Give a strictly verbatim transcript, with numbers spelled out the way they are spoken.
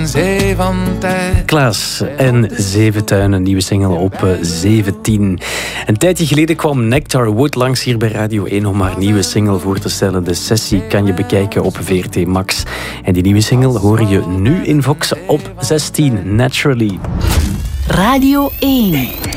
Zee van tijd. Klaas en Zeven Tuinen, nieuwe single op zeventien. Een tijdje geleden kwam Nectar Wood langs hier bij Radio één om haar nieuwe single voor te stellen. De sessie kan je bekijken op V R T Max. En die nieuwe single hoor je nu in Vox op zestien, Naturally. Radio één.